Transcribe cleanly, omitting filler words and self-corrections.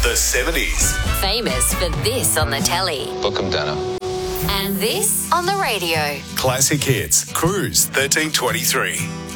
The 70s. Famous for this on the telly. Book 'em, Dana. And this on the radio. Classic hits. Cruise 1323.